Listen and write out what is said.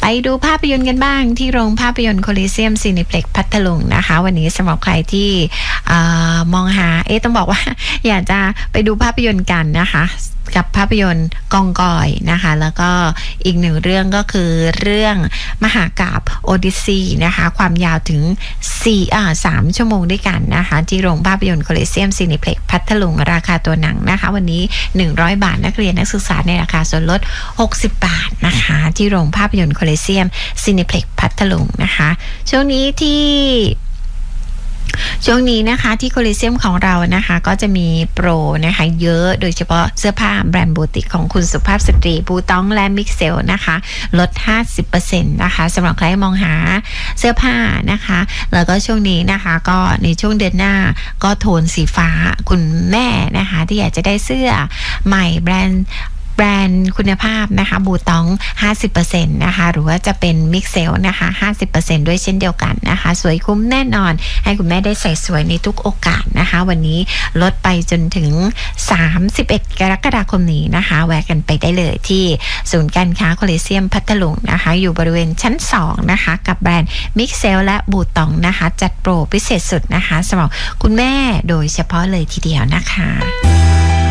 ไปดูภาพยนตร์กันบ้างที่โรงภาพยนตร์โคลิเซียมซีนิเพล็กซ์พัทลุงนะคะวันนี้สำหรับใครที่มองหาต้องบอกว่าอยากจะไปดูภาพยนตร์กันนะคะกับภาพยนตร์กองกอยนะคะแล้วก็อีกหนึ่งเรื่องก็คือเรื่องมหากาพย์โอดิซีนะคะความยาวถึง3 ชั่วโมงด้วยกันนะคะที่โรงภาพยนตร์โคลิเซียมซีนิเพล็กซ์พัทลุงราคาตัวหนังนะคะวันนี้100 บาทนักเรียนนักศึกษาในราคาส่วนลด60 บาทนะคะที่โรงภาพยนตร์โคลิเซียมซีนิเพล็กซ์พัทลุงนะคะช่วงนี้นะคะที่โคลิเซียมของเรานะคะก็จะมีโปรนะคะเยอะโดยเฉพาะเสื้อผ้าแบรนด์บูติกของคุณสุภาพสตรีบูตองและมิกเซลนะคะลด 50% นะคะสำหรับใครมองหาเสื้อผ้านะคะแล้วก็ช่วงนี้นะคะก็ในช่วงเดือนหน้าก็โทนสีฟ้าคุณแม่นะคะที่อยากจะได้เสื้อใหม่แบรนด์คุณภาพนะคะบูตอง 50% นะคะหรือว่าจะเป็นมิกเซลนะคะ 50% ด้วยเช่นเดียวกันนะคะสวยคุ้มแน่นอนให้คุณแม่ได้ใส่สวยในทุกโอกาสนะคะวันนี้ลดไปจนถึง31 กรกฎาคมนี้นะคะแวะกันไปได้เลยที่ศูนย์การค้าโคลิเซียมพัทลุงนะคะอยู่บริเวณชั้น2นะคะกับแบรนด์มิกเซลและบูตองนะคะจัดโปรพิเศษสุดนะคะสำหรับคุณแม่โดยเฉพาะเลยทีเดียวนะคะ